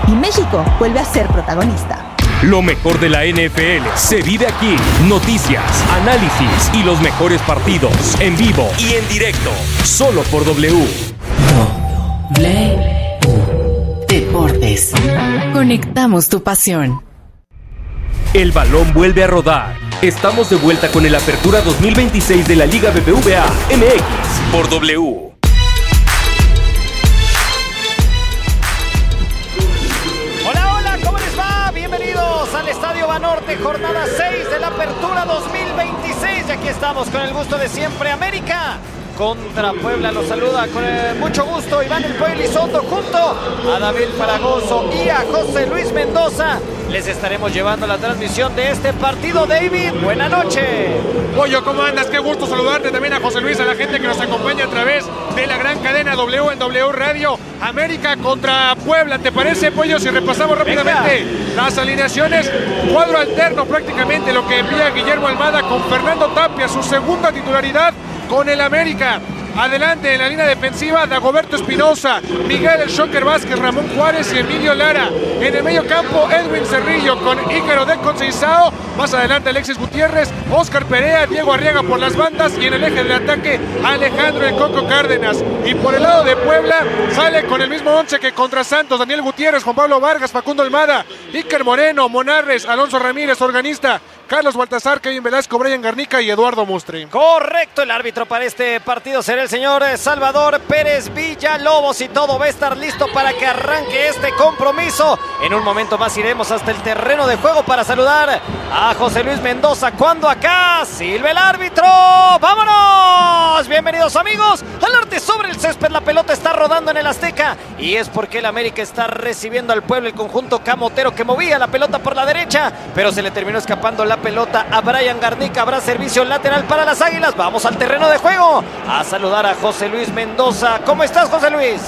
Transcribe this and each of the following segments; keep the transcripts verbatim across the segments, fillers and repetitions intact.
y México vuelve a ser protagonista. Lo mejor de la N F L se vive aquí. Noticias, análisis y los mejores partidos en vivo y en directo. Solo por W. W Deportes. Conectamos tu pasión. El balón vuelve a rodar. Estamos de vuelta con el Apertura dos mil veintiséis de la Liga B B V A M X por W. Al Estadio Banorte, jornada seis de la Apertura dos mil veintiséis. Y aquí estamos con el gusto de siempre. América contra Puebla. Los saluda con eh, mucho gusto Iván El Pollo Elizondo junto a David Fragoso y a José Luis Mendoza. Les estaremos llevando la transmisión de este partido. David, buena noche. Pollo, ¿cómo andas? Qué gusto saludarte también a José Luis, a la gente que nos acompaña a través de la gran cadena W en W Radio. América contra Puebla, ¿te parece, Pollo? Si repasamos rápidamente Venga. las alineaciones, cuadro alterno prácticamente lo que envía Guillermo Almada con Fernando Tapia, su segunda titularidad con el América. Adelante en la línea defensiva, Dagoberto Espinosa, Miguel El Shocker Vázquez, Ramón Juárez y Emilio Lara. En el medio campo, Edwin Cerrillo con Ícaro de Conceizao. Más adelante, Alexis Gutiérrez, Oscar Perea, Diego Arriaga por las bandas. Y en el eje del ataque, Alejandro El Coco Cárdenas. Y por el lado de Puebla, sale con el mismo once que contra Santos: Daniel Gutiérrez, Juan Pablo Vargas, Facundo Almada, Iker Moreno, Monarres, Alonso Ramírez, organista, Carlos Baltazar, Kevin Velasco, Brian Garnica y Eduardo Mustre. Correcto, el árbitro para este partido será el señor Salvador Pérez Villalobos y todo va a estar listo para que arranque este compromiso. En un momento más iremos hasta el terreno de juego para saludar a José Luis Mendoza. Cuando acá silba el árbitro. ¡Vámonos! Bienvenidos amigos al arte sobre el césped. La pelota está rodando en el Azteca y es porque el América está recibiendo al Puebla, el conjunto camotero que movía la pelota por la derecha, pero se le terminó escapando la pelota a Brian Garnica. Habrá servicio lateral para las Águilas. Vamos al terreno de juego a saludar a José Luis Mendoza. ¿Cómo estás, José Luis?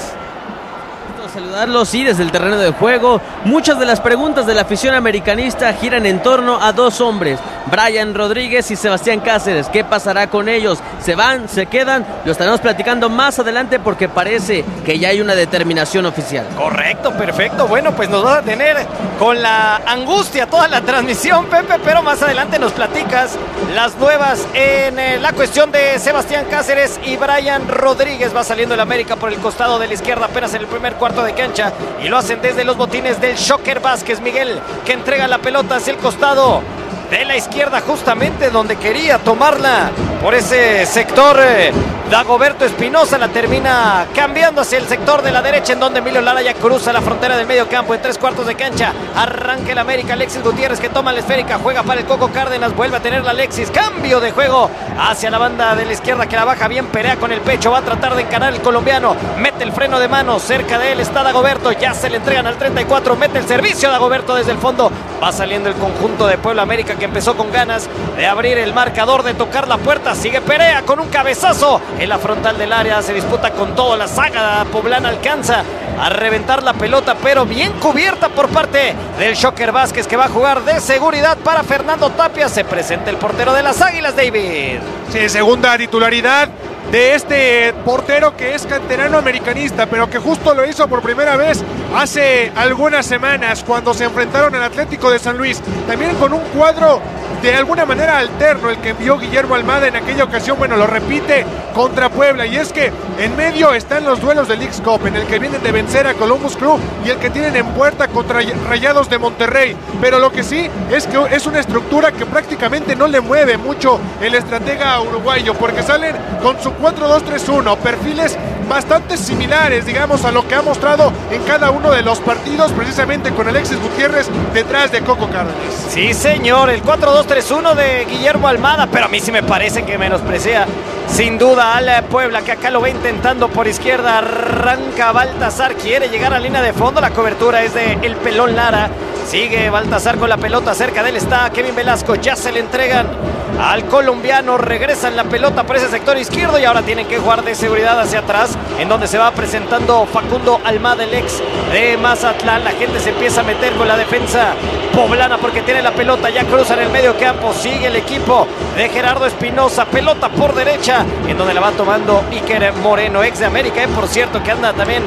Saludarlos, sí, desde el terreno de juego. Muchas de las preguntas de la afición americanista giran en torno a dos hombres, Brian Rodríguez y Sebastián Cáceres. ¿Qué pasará con ellos? ¿Se van? ¿Se quedan? Lo estaremos platicando más adelante porque parece que ya hay una determinación oficial. Correcto, perfecto. Bueno, pues nos vas a tener con la angustia toda la transmisión, Pepe, pero más adelante nos platicas las nuevas en eh, la cuestión de Sebastián Cáceres y Brian Rodríguez. Va saliendo el América por el costado de la izquierda apenas en el primer cuarto de cancha y lo hacen desde los botines del Shocker Vázquez. Miguel, que entrega la pelota hacia el costado de la izquierda, justamente donde quería tomarla por ese sector. eh, Dagoberto Espinosa la termina cambiando hacia el sector de la derecha, en donde Emilio Lara ya cruza la frontera del medio campo en tres cuartos de cancha. Arranca el América, Alexis Gutiérrez que toma la esférica, juega para el Coco Cárdenas, vuelve a tener la Alexis, cambio de juego hacia la banda de la izquierda que la baja bien, Perea con el pecho, va a tratar de encarar el colombiano, mete el freno de mano, cerca de él está Dagoberto, ya se le entregan al treinta y cuatro, mete el servicio a Dagoberto desde el fondo, va saliendo el conjunto de Puebla. América que empezó con ganas de abrir el marcador, de tocar la puerta, sigue Perea con un cabezazo en la frontal del área, se disputa con todo, la saga poblana alcanza a reventar la pelota, pero bien cubierta por parte del Shocker Vázquez, que va a jugar de seguridad para Fernando Tapia. Se presenta el portero de las Águilas, David. Sí, segunda titularidad de este portero que es canterano americanista, pero que justo lo hizo por primera vez hace algunas semanas cuando se enfrentaron al Atlético de San Luis, también con un cuadro de alguna manera alterno el que envió Guillermo Almada en aquella ocasión. Bueno, lo repite contra Puebla, y es que en medio están los duelos del Leagues Cup, en el que vienen de vencer a Columbus Crew y el que tienen en puerta contra Rayados de Monterrey, pero lo que sí es que es una estructura que prácticamente no le mueve mucho el estratega uruguayo, porque salen con su cuatro dos tres uno, perfiles bastante similares, digamos, a lo que ha mostrado en cada uno de los partidos, precisamente con Alexis Gutiérrez detrás de Coco Cárdenas. Sí, señor, el cuatro dos tres uno de Guillermo Almada, pero a mí sí me parece que menosprecia sin duda al Puebla, que acá lo va intentando por izquierda. Arranca Baltazar, quiere llegar a línea de fondo, la cobertura es de el Pelón Lara. Sigue Baltazar con la pelota, cerca de él está Kevin Velasco, ya se le entregan al colombiano, regresan la pelota por ese sector izquierdo y ahora tienen que jugar de seguridad hacia atrás, en donde se va presentando Facundo Almada, el ex de Mazatlán. La gente se empieza a meter con la defensa poblana porque tiene la pelota, ya cruzan el medio campo, sigue el equipo de Gerardo Espinosa, pelota por derecha, en donde la va tomando Iker Moreno, ex de América, eh, por cierto, que anda también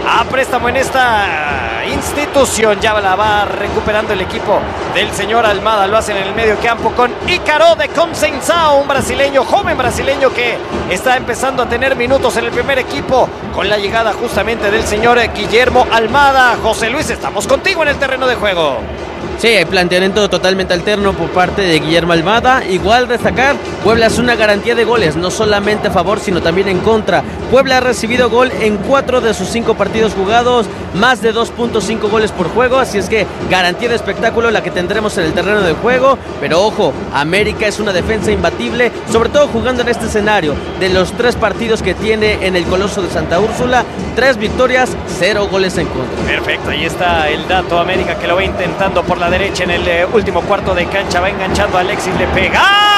a préstamo en esta institución. Ya la va recuperando el equipo del señor Almada. Lo hacen en el medio campo con Ícaro de Conceição, un brasileño, joven brasileño que está empezando a tener minutos en el primer equipo con la llegada justamente del señor Guillermo Almada. José Luis, estamos contigo en el terreno de juego. Sí, hay planteamiento totalmente alterno por parte de Guillermo Almada. Igual destacar, Puebla es una garantía de goles, no solamente a favor, sino también en contra. Puebla ha recibido gol en cuatro de sus cinco partidos jugados, más de dos punto cinco goles por juego, así es que garantía de espectáculo la que tendremos en el terreno de juego. Pero ojo, América es una defensa imbatible, sobre todo jugando en este escenario. De los tres partidos que tiene en el Coloso de Santa Úrsula, tres victorias, cero goles en contra. Perfecto, ahí está el dato. América que lo va intentando por la derecha en el eh, último cuarto de cancha, va enganchando a Alexis, le pega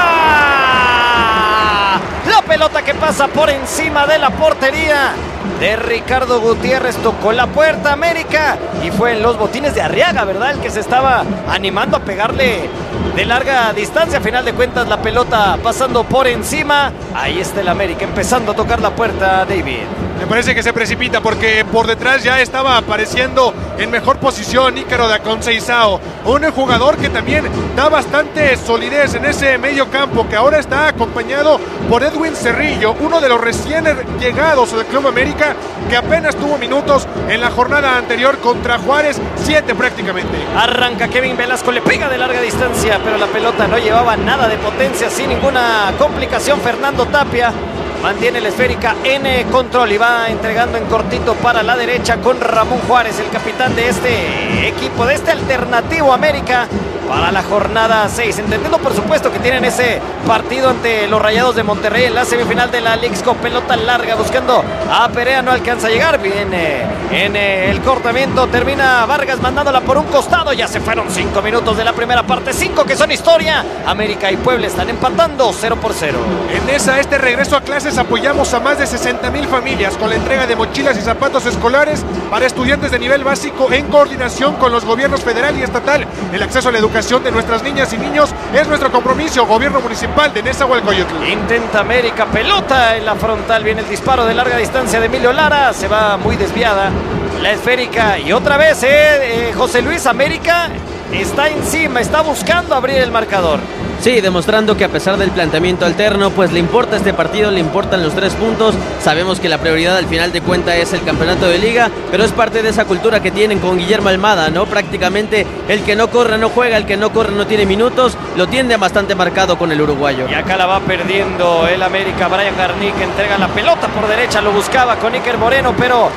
arriba, la pelota que pasa por encima de la portería de Ricardo Gutiérrez, tocó la puerta América y fue en los botines de Arriaga, ¿verdad? El que se estaba animando a pegarle de larga distancia. A final de cuentas la pelota pasando por encima, ahí está el América empezando a tocar la puerta. David, me parece que se precipita porque por detrás ya estaba apareciendo en mejor posición Ícaro de Conceição, un jugador que también da bastante solidez en ese medio campo, que ahora está acompañado por Edwin Cerrillo, uno de los recién llegados del Club América, que apenas tuvo minutos en la jornada anterior contra Juárez, siete prácticamente. Arranca Kevin Velasco, le pega de larga distancia, pero la pelota no llevaba nada de potencia, sin ninguna complicación. Fernando Tapia mantiene la esférica en control y va entregando en cortito para la derecha con Ramón Juárez, el capitán de este equipo, de este alternativo América para la jornada seis, entendiendo por supuesto que tienen ese partido ante los Rayados de Monterrey en la semifinal de la Leagues con pelota larga, buscando a Perea, no alcanza a llegar, viene en el cortamiento, termina Vargas mandándola por un costado. Ya se fueron cinco minutos de la primera parte, cinco que son historia. América y Puebla están empatando cero por cero. En esa, este regreso a clases, apoyamos a más de sesenta mil familias con la entrega de mochilas y zapatos escolares para estudiantes de nivel básico en coordinación con los gobiernos federal y estatal. El acceso a la educación de nuestras niñas y niños es nuestro compromiso. Gobierno municipal de Nezahualcóyotl. Intenta América, pelota en la frontal, viene el disparo de larga distancia de Emilio Lara, se va muy desviada la esférica y otra vez eh, eh, José Luis, América está encima, está buscando abrir el marcador. Sí, demostrando que a pesar del planteamiento alterno, pues le importa este partido, le importan los tres puntos. Sabemos que la prioridad al final de cuentas es el campeonato de liga, pero es parte de esa cultura que tienen con Guillermo Almada, ¿no? Prácticamente el que no corre no juega, el que no corre no tiene minutos, lo tiene bastante marcado con el uruguayo. Y acá la va perdiendo el América. Brian Garnick entrega la pelota por derecha, lo buscaba con Iker Moreno, pero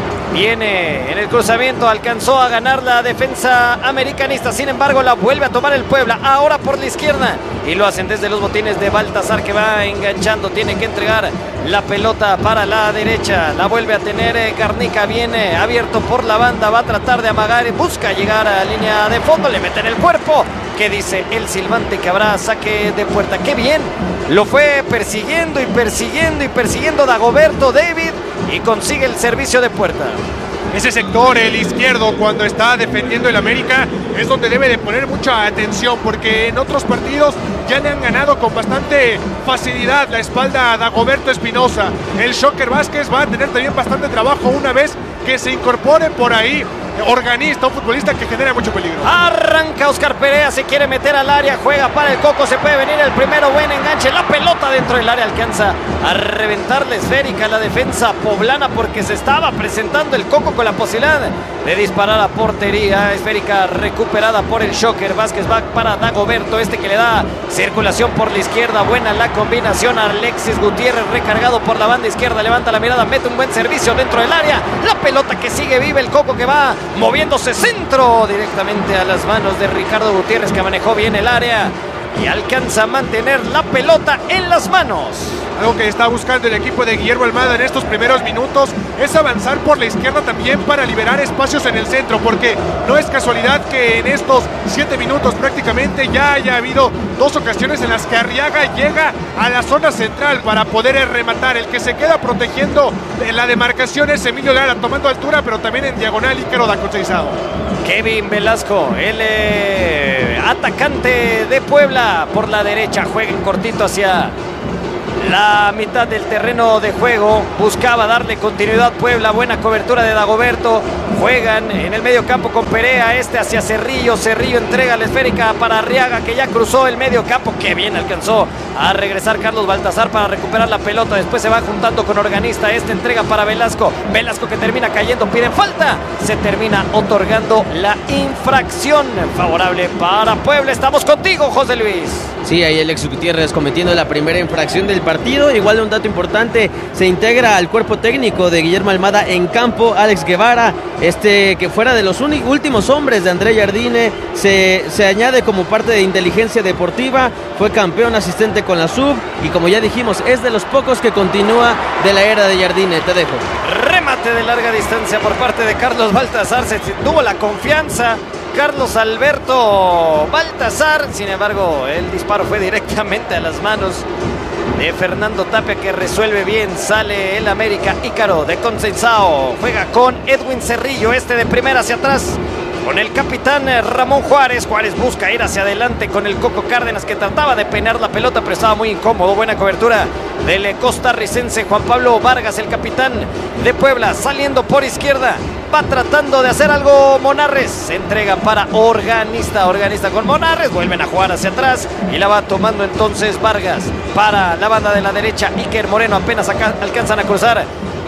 viene en el cruzamiento, alcanzó a ganar la defensa americanista, sin embargo la vuelve a tomar el Puebla, ahora por la izquierda, y lo hacen desde los botines de Baltasar, que va enganchando, tiene que entregar la pelota para la derecha, la vuelve a tener Garnica, viene abierto por la banda, va a tratar de amagar, busca llegar a la línea de fondo, le mete en el cuerpo, que dice el silbante que habrá saque de puerta. ¡Qué bien! Lo fue persiguiendo y persiguiendo y persiguiendo Dagoberto David y consigue el servicio de puerta. Ese sector, el izquierdo, cuando está defendiendo el América, es donde debe de poner mucha atención, porque en otros partidos ya le han ganado con bastante facilidad la espalda a Dagoberto Espinosa. El Shocker Vázquez va a tener también bastante trabajo una vez que se incorpore por ahí. Organista, un futbolista que genera mucho peligro. Arranca Oscar Perea, se quiere meter al área, juega para el Coco, se puede venir el primero, buen enganche, la pelota dentro del área, alcanza a reventar la esférica la defensa poblana, porque se estaba presentando el Coco con la posibilidad de disparar a portería. Esférica recuperada por el Shocker Vázquez, va para Dagoberto, este que le da circulación por la izquierda, buena la combinación. Alexis Gutiérrez recargado por la banda izquierda, levanta la mirada, mete un buen servicio dentro del área, la pelota que sigue viva, el Coco que va moviéndose, centro directamente a las manos de Ricardo Gutiérrez, que manejó bien el área y alcanza a mantener la pelota en las manos. Algo que está buscando el equipo de Guillermo Almada en estos primeros minutos es avanzar por la izquierda también para liberar espacios en el centro, porque no es casualidad que en estos siete minutos prácticamente ya haya habido dos ocasiones en las que Arriaga llega a la zona central para poder rematar. El que se queda protegiendo la demarcación es Emilio Lara, tomando altura, pero también en diagonal Ícaro de Conceição. Kevin Velasco, el eh, atacante de Puebla, por la derecha, juega en cortito hacia la mitad del terreno de juego. Buscaba darle continuidad Puebla. Buena cobertura de Dagoberto. Juegan en el medio campo con Perea. Este hacia Cerrillo. Cerrillo entrega la esférica para Arriaga, que ya cruzó el medio campo. Qué bien alcanzó a regresar Carlos Baltazar para recuperar la pelota. Después se va juntando con Organista. Este entrega para Velasco. Velasco que termina cayendo. Piden falta. Se termina otorgando la infracción favorable para Puebla. Estamos contigo, José Luis. Sí, ahí Alex Gutiérrez cometiendo la primera infracción del partido. Igual un dato importante, se integra al cuerpo técnico de Guillermo Almada en campo Alex Guevara, este que fuera de los últimos hombres de André Jardine, se, se añade como parte de inteligencia deportiva, fue campeón asistente con la sub y como ya dijimos, es de los pocos que continúa de la era de Jardine. Te dejo. Remate de larga distancia por parte de Carlos Baltazar, se tuvo la confianza Carlos Alberto Baltazar, sin embargo el disparo fue directamente a las manos de Fernando Tapia, que resuelve bien. Sale el América. Ícaro de Consensao juega con Edwin Cerrillo, este de primera hacia atrás con el capitán Ramón Juárez. Juárez busca ir hacia adelante con el Coco Cárdenas, que trataba de peinar la pelota pero estaba muy incómodo. Buena cobertura del costarricense Juan Pablo Vargas, el capitán de Puebla, saliendo por izquierda. Va tratando de hacer algo Monarres. Se entrega para Organista. Organista con Monarres. Vuelven a jugar hacia atrás y la va tomando entonces Vargas para la banda de la derecha. Iker Moreno apenas acá alcanzan a cruzar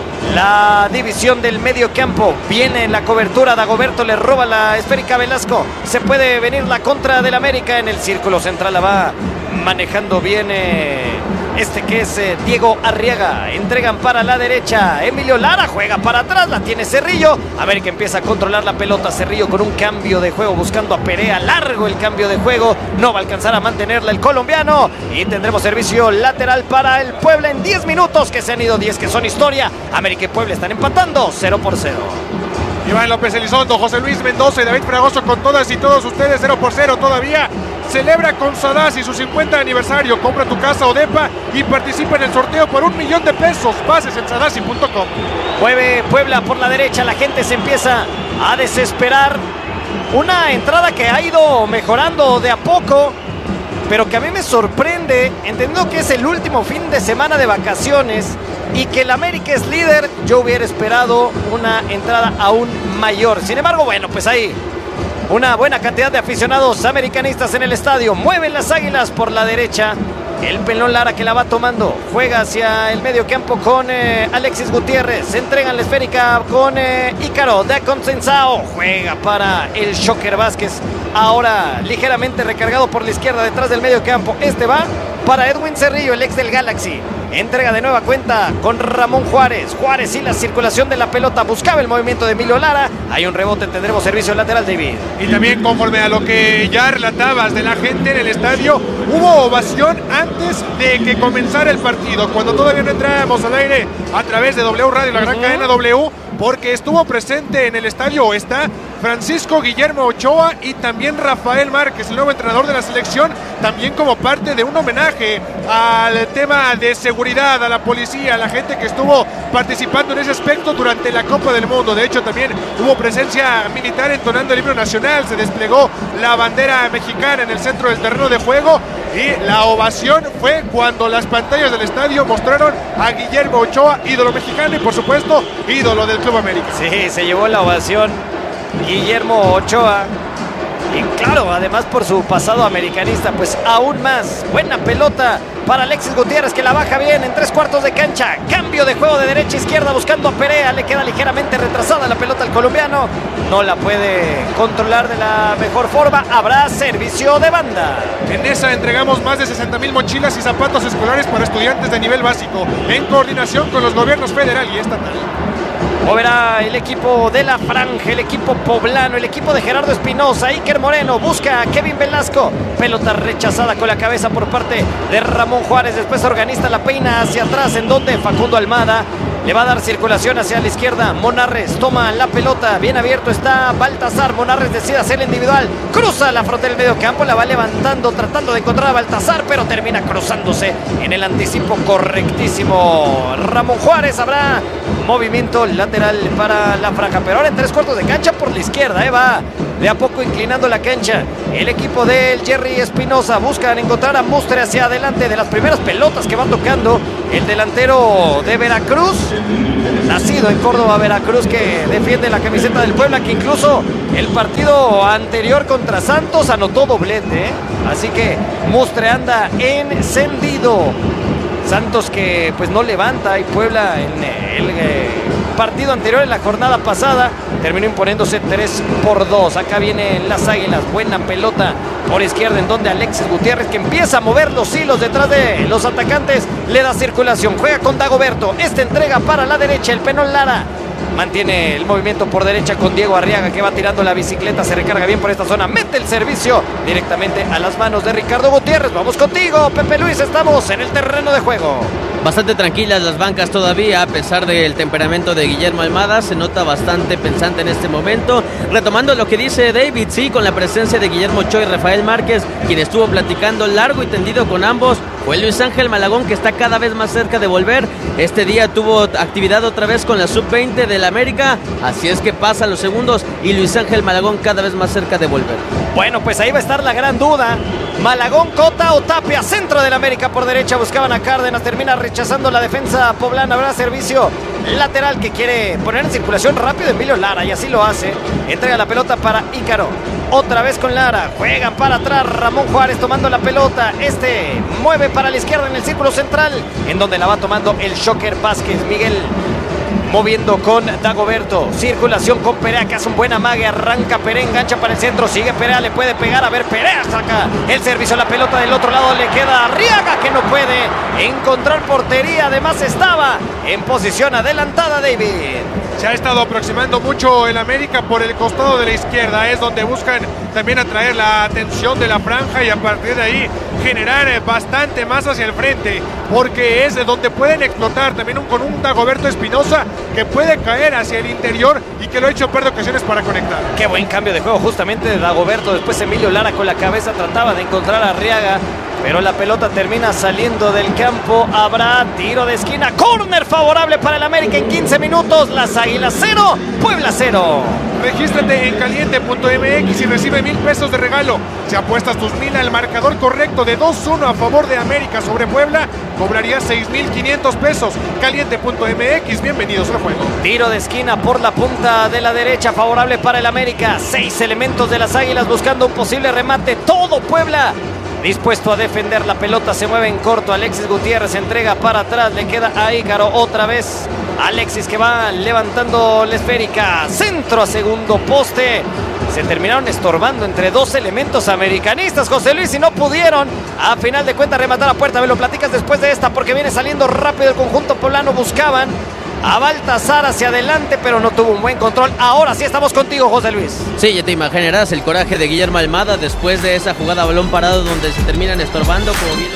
la división del medio campo. Viene en la cobertura. Dagoberto le roba la esférica a Velasco. Se puede venir la contra del América. En el círculo central la va manejando bien eh, este que es eh, Diego Arriaga. Entregan para la derecha. Emilio Lara juega para atrás. La tiene Cerrillo. América empieza a controlar la pelota. Cerrillo con un cambio de juego buscando a Perea. Largo el cambio de juego. No va a alcanzar a mantenerla el colombiano. Y tendremos servicio lateral para el Puebla en diez minutos, que se han ido diez que son historia. América y Puebla están empatando cero por cero. Iván López Elizondo, José Luis Mendoza y David Fragoso con todas y todos ustedes cero por cero todavía. Celebra con Sadasi su cincuenta aniversario. Compra tu casa o depa y participa en el sorteo por un millón de pesos. Bases en sadasi punto com. Mueve Puebla por la derecha. La gente se empieza a desesperar. Una entrada que ha ido mejorando de a poco, pero que a mí me sorprende, entendiendo que es el último fin de semana de vacaciones y que el América es líder. Yo hubiera esperado una entrada aún mayor. Sin embargo, bueno, pues ahí una buena cantidad de aficionados americanistas en el estadio. Mueven las Águilas por la derecha. El Pelón Lara que la va tomando. Juega hacia el medio campo con eh, Alexis Gutiérrez. Se entregan la esférica con eh, Ícaro de Consensao. Juega para el Shocker Vázquez. Ahora ligeramente recargado por la izquierda detrás del medio campo. Este va para Edwin Cerrillo, el ex del Galaxy. Entrega de nueva cuenta con Ramón Juárez. Juárez y la circulación de la pelota. Buscaba el movimiento de Emilio Lara. Hay un rebote, tendremos servicio lateral, David. Y también conforme a lo que ya relatabas de la gente en el estadio, hubo ovación antes de que comenzara el partido, cuando todavía no entrábamos al aire a través de W Radio, la gran uh-huh. cadena W, porque estuvo presente en el estadio, está Francisco Guillermo Ochoa y también Rafael Márquez, el nuevo entrenador de la selección, también como parte de un homenaje al tema de seguridad, a la policía, a la gente que estuvo participando en ese aspecto durante la Copa del Mundo. De hecho, también hubo presencia militar entonando el himno nacional, se desplegó la bandera mexicana en el centro del terreno de juego y la ovación fue cuando las pantallas del estadio mostraron a Guillermo Ochoa, ídolo mexicano y por supuesto ídolo del Club América. Sí, se llevó la ovación Guillermo Ochoa. Y claro, además por su pasado americanista, pues aún más. Buena pelota para Alexis Gutiérrez, que la baja bien en tres cuartos de cancha. Cambio de juego de derecha a izquierda buscando a Perea. Le queda ligeramente retrasada la pelota al colombiano. No la puede controlar de la mejor forma. Habrá servicio de banda. En esa entregamos más de sesenta mil mochilas y zapatos escolares para estudiantes de nivel básico, en coordinación con los gobiernos federal y estatal. Moverá el equipo de la Franja, el equipo poblano, el equipo de Gerardo Espinosa. Iker Moreno busca a Kevin Velasco. Pelota rechazada con la cabeza por parte de Ramón Juárez. Después Organista la peina hacia atrás, en donde Facundo Almada le va a dar circulación hacia la izquierda. Monarres toma la pelota. Bien abierto está Baltazar. Monarres decide hacer el individual. Cruza la frontera del medio campo. La va levantando, tratando de encontrar a Baltazar, pero termina cruzándose en el anticipo correctísimo. Ramón Juárez. Habrá movimiento lateral para la Franja, pero ahora en tres cuartos de cancha por la izquierda. Eh, va de a poco inclinando la cancha. El equipo del Jerry Espinosa buscan encontrar a Mustre hacia adelante, de las primeras pelotas que va tocando el delantero de Veracruz, nacido en Córdoba, Veracruz, que defiende la camiseta del Puebla, que incluso el partido anterior contra Santos anotó doblete, ¿eh? Así que Mustre anda encendido. Santos que pues no levanta, y Puebla en el eh, partido anterior, en la jornada pasada, terminó imponiéndose tres por dos. Acá vienen las Águilas, buena pelota por izquierda, en donde Alexis Gutiérrez, que empieza a mover los hilos detrás de los atacantes, le da circulación, juega con Dagoberto, esta entrega para la derecha, el Penón Lara mantiene el movimiento por derecha con Diego Arriaga, que va tirando la bicicleta, se recarga bien por esta zona, mete el servicio directamente a las manos de Ricardo Gutiérrez. Vamos contigo, Pepe Luis, estamos en el terreno de juego. Bastante tranquilas las bancas todavía, a pesar del temperamento de Guillermo Almada. Se nota bastante pensante en este momento. Retomando lo que dice David, sí, con la presencia de Guillermo Ochoa y Rafael Márquez, quien estuvo platicando largo y tendido con ambos, fue Luis Ángel Malagón, que está cada vez más cerca de volver. Este día tuvo actividad otra vez con la sub veinte del América, así es que pasan los segundos y Luis Ángel Malagón cada vez más cerca de volver. Bueno, pues ahí va a estar la gran duda. Malagón, Cota o Tapia, centro del América por derecha, buscaban a Cárdenas, termina rechazando la defensa poblana. Habrá servicio lateral que quiere poner en circulación rápido Emilio Lara, y así lo hace. Entrega la pelota para Ícaro, otra vez con Lara, juegan para atrás, Ramón Juárez tomando la pelota, este mueve para la izquierda en el círculo central, en donde la va tomando el Shocker Vázquez. Miguel moviendo con Dagoberto, circulación con Perea, que hace un buen amague, arranca Perea, engancha para el centro, sigue Perea, le puede pegar, a ver, Perea saca el servicio, la pelota del otro lado, le queda a Arriaga, que no puede encontrar portería, además estaba en posición adelantada David. Se ha estado aproximando mucho el América por el costado de la izquierda, es donde buscan también atraer la atención de la franja y a partir de ahí generar bastante más hacia el frente, porque es de donde pueden explotar también un, con un Dagoberto Espinosa que puede caer hacia el interior y que lo ha hecho perder ocasiones para conectar. Qué buen cambio de juego justamente de Dagoberto, después Emilio Lara con la cabeza trataba de encontrar a Arriaga, pero la pelota termina saliendo del campo. Habrá tiro de esquina, córner favorable para el América en quince minutos. Las Águilas cero, Puebla cero. Regístrate en caliente punto m x y recibe mil pesos de regalo. Si apuestas tus mil al marcador correcto de dos uno a favor de América sobre Puebla, cobrarías seis mil quinientos pesos. caliente punto m x, bienvenidos al juego. Tiro de esquina por la punta de la derecha, favorable para el América. Seis elementos de las Águilas buscando un posible remate. Todo Puebla dispuesto a defender, la pelota se mueve en corto, Alexis Gutiérrez entrega para atrás, le queda a Ícaro, otra vez Alexis que va levantando la esférica, centro a segundo poste, se terminaron estorbando entre dos elementos americanistas, José Luis, y no pudieron a final de cuentas rematar a puerta. Me lo platicas después de esta, porque viene saliendo rápido el conjunto poblano, buscaban a Baltasar hacia adelante, pero no tuvo un buen control. Ahora sí estamos contigo, José Luis. Sí, ya te imaginarás el coraje de Guillermo Almada después de esa jugada a balón parado donde se terminan estorbando, como bien